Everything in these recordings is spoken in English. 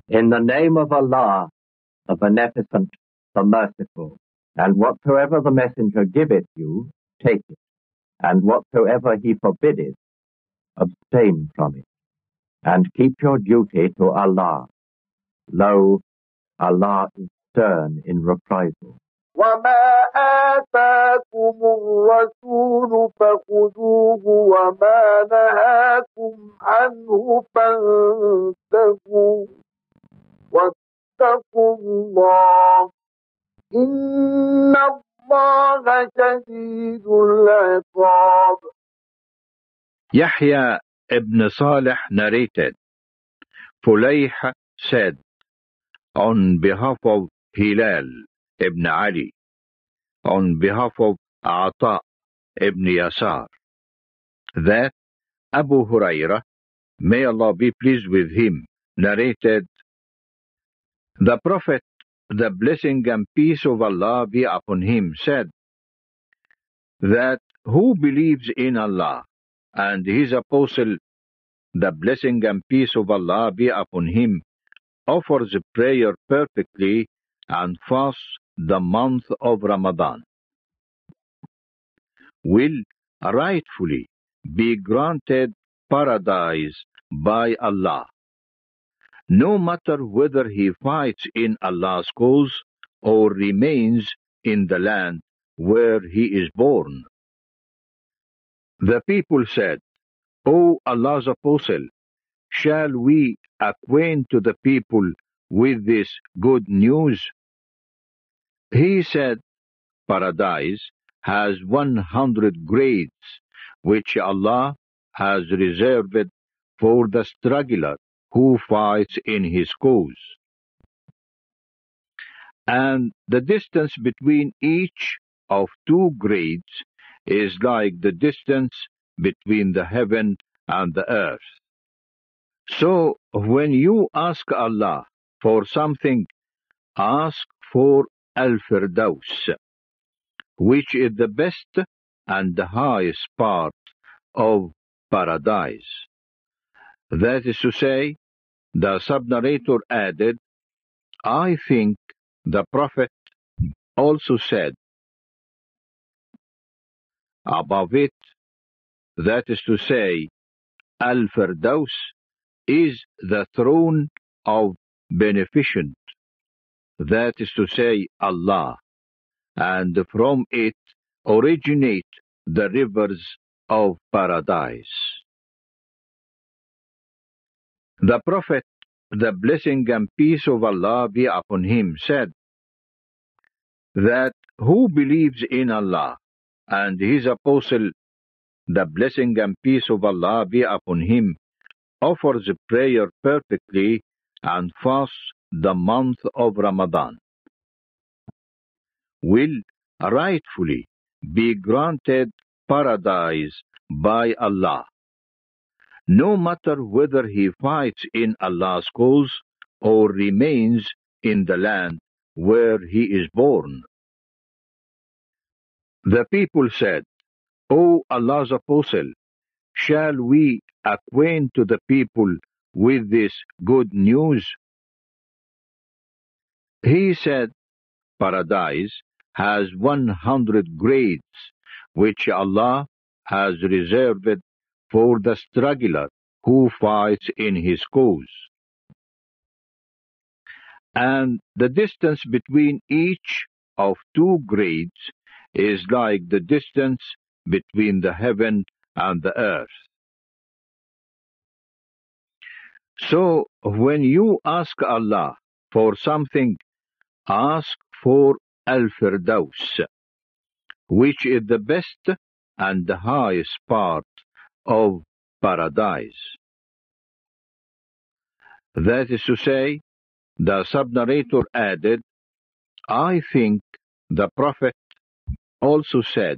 In the name of Allah, the Beneficent, the Merciful. And whatsoever the messenger giveth you, take it, and whatsoever he forbiddeth, abstain from it, and keep your duty to Allah. Lo, Allah is stern in reprisal. وما آتاكم الرسول فخذوه وما نهاكم عنه فانتهوا واتقوا الله إن الله شديد العقاب. Yahya ibn Salih narrated, Fulayh said, on behalf of Hilal ibn Ali, on behalf of Ata ibn Yasar, that Abu Hurairah, may Allah be pleased with him, narrated, the Prophet, the blessing and peace of Allah be upon him, said that who believes in Allah and his apostle, the blessing and peace of Allah be upon him, offers prayer perfectly and fasts the month of Ramadan, will rightfully be granted paradise by Allah, no matter whether he fights in Allah's cause or remains in the land where he is born. The people said, O Allah's Apostle, shall we acquaint to the people with this good news? He said, Paradise has 100 grades, which Allah has reserved for the struggler who fights in his cause. And the distance between each of two grades is like the distance between the heaven and the earth. So when you ask Allah for something, ask for Al-Firdaus, which is the best and the highest part of paradise. That is to say, the sub-narrator added, I think the Prophet also said, above it, that is to say, Al-Firdaus is the throne of beneficent, that is to say, Allah, and from it originate the rivers of paradise. The Prophet, the blessing and peace of Allah be upon him, said that who believes in Allah and his apostle, the blessing and peace of Allah be upon him, offers prayer perfectly and fasts the month of Ramadan, will rightfully be granted paradise by Allah, no matter whether he fights in Allah's cause or remains in the land where he is born. The people said, O Allah's Apostle, shall we acquaint to the people with this good news? He said, Paradise has 100 grades, which Allah has reserved for the struggler who fights in his cause. And the distance between each of two grades is like the distance between the heaven and the earth. So when you ask Allah for something, ask for Al-Firdaus, which is the best and the highest part of paradise. That is to say, the sub-narrator added, I think the Prophet also said,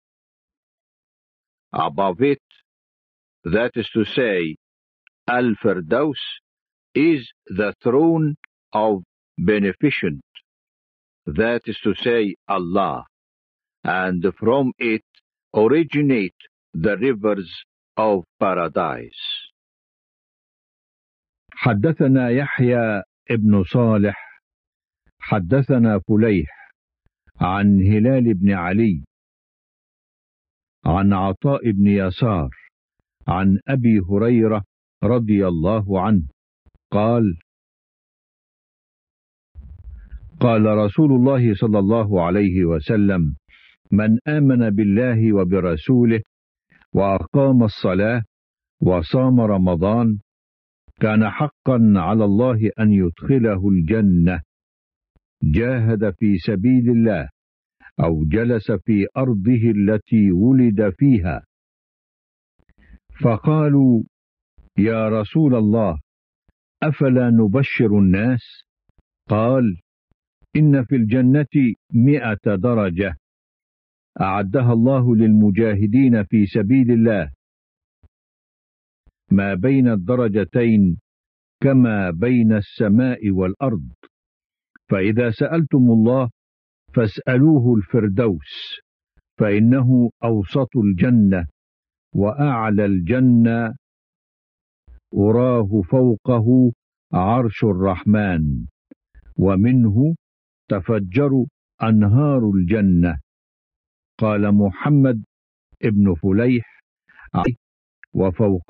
above it, that is to say, Al-Firdaus is the throne of beneficent, that is to say, Allah, and from it originate the rivers of paradise. حدثنا يحيى ابن صالح حدثنا فليح عن هلال بن علي عن عطاء بن يسار عن أبي هريرة رضي الله عنه قال: قال رسول الله صلى الله عليه وسلم: من آمن بالله وبرسوله وأقام الصلاة وصام رمضان كان حقا على الله أن يدخله الجنة، جاهد في سبيل الله أو جلس في أرضه التي ولد فيها. فقالوا: يا رسول الله، أفلا نبشر الناس؟ قال: إن في الجنة 100 درجة أعدها الله للمجاهدين في سبيل الله، ما بين الدرجتين كما بين السماء والأرض، فإذا سألتم الله فاسألوه الفردوس، فإنه أوسط الجنة وأعلى الجنة، أراه فوقه عرش الرحمن، ومنه تفجر أنهار الجنة. قال محمد ابن فليح: وفوق